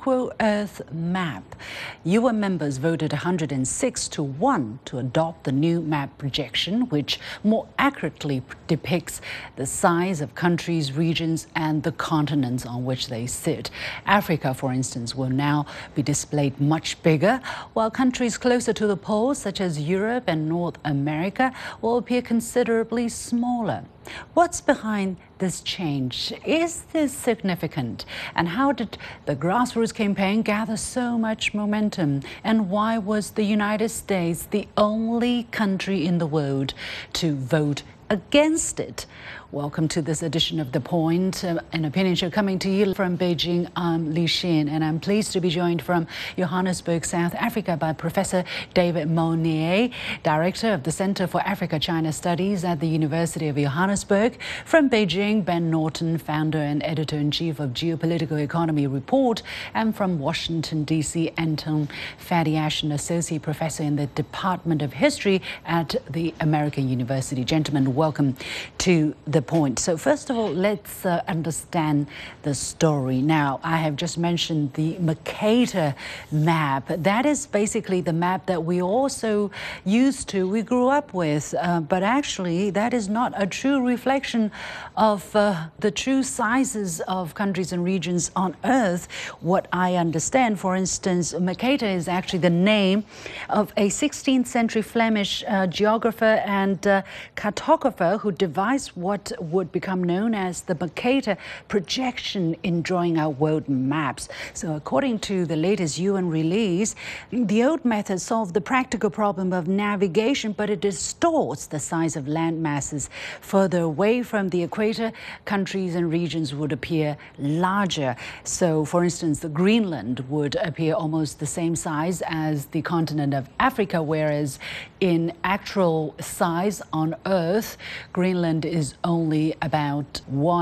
Equal Earth Map. UN members voted 106-1 to adopt the new map projection, which more accurately depicts the size of countries, regions, and the continents on which they sit. Africa, for instance, will now be displayed much bigger, while countries closer to the poles, such as Europe and North America, will appear considerably smaller. What's behind this change? Is this significant? And how did the grassroots campaign gather so much momentum? And why was the United States the only country in the world to vote against it? Welcome to this edition of The Point, an opinion show coming to you from Beijing. I'm Li Xin, and I'm pleased to be joined from Johannesburg, South Africa, by Professor David Monnier, Director of the Center for Africa-China Studies at the University of Johannesburg. From Beijing, Ben Norton, Founder and Editor-in-Chief of Geopolitical Economy Report. And from Washington, D.C., Anton Fadiash, Associate Professor in the Department of History at the American University. Gentlemen, welcome to The Point. So first of all, let's understand the story. Now, I have just mentioned the Mercator map. That is basically the map that we also we grew up with, but actually that is not a true reflection of the true sizes of countries and regions on Earth. What I understand, for instance, Mercator is actually the name of a 16th century Flemish geographer and cartographer who devised what would become known as the Mercator projection in drawing out world maps. So according to the latest UN release, the old method solved the practical problem of navigation, but it distorts the size of land masses. Further away from the equator, countries and regions would appear larger. So for instance, the Greenland would appear almost the same size as the continent of Africa, whereas in actual size on Earth, Greenland is only about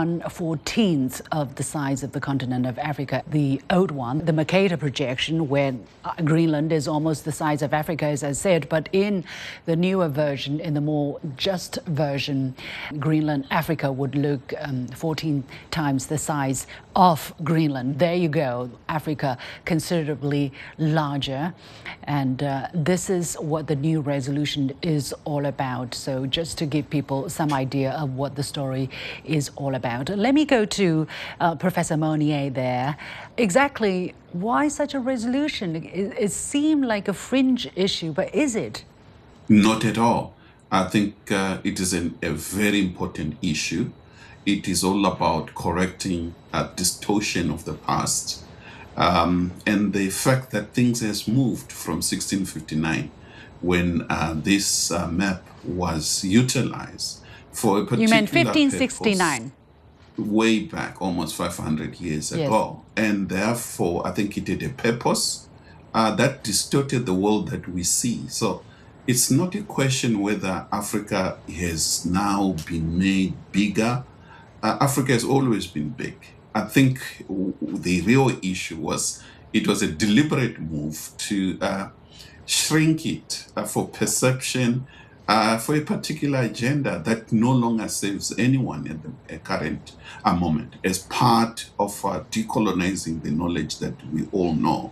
1/14 of the size of the continent of Africa. The old one, the Mercator projection, where Greenland is almost the size of Africa, as I said, but in the newer version, in the more just version, Greenland, Africa would look 14 times the size of Greenland. There you go, Africa considerably larger. And this is what the new resolution is all about. So just to give people some idea of what the story is all about. Let me go to Professor Monnier there. Exactly why such a resolution? It seemed like a fringe issue, but is it? Not at all. I think it is a very important issue. It is all about correcting a distortion of the past and the fact that things has moved from 1659 when this map was utilized for a particular You meant 1569? Way back, almost 500 years ago. And therefore, I think it had a purpose that distorted the world that we see. So it's not a question whether Africa has now been made bigger. Africa has always been big. I think the real issue was it was a deliberate move to shrink it for perception, for a particular agenda that no longer serves anyone at the current moment, as part of decolonizing the knowledge that we all know.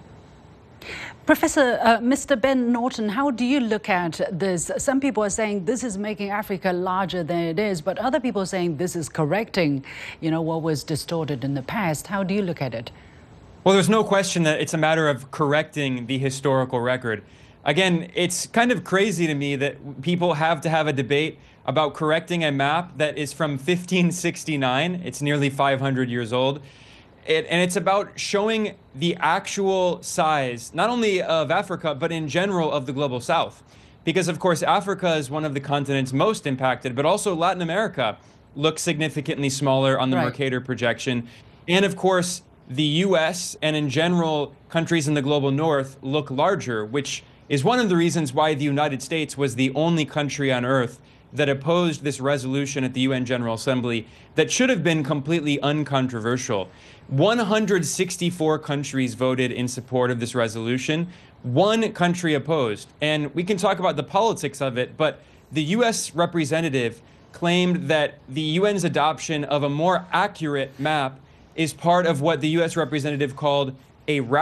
Professor, Mr. Ben Norton, how do you look at this? Some people are saying this is making Africa larger than it is, but other people are saying this is correcting, what was distorted in the past. How do you look at it? Well, there's no question that it's a matter of correcting the historical record. Again, it's kind of crazy to me that people have to have a debate about correcting a map that is from 1569. It's nearly 500 years old. And it's about showing the actual size, not only of Africa, but in general of the global South. Because, of course, Africa is one of the continents most impacted, but also Latin America looks significantly smaller on the Mercator projection. And, of course, the U.S. and, in general, countries in the global North look larger, which is one of the reasons why the United States was the only country on Earth that opposed this resolution at the UN General Assembly that should have been completely uncontroversial. 164 countries voted in support of this resolution. One country opposed. And we can talk about the politics of it, but the US representative claimed that the UN's adoption of a more accurate map is part of what the US representative called a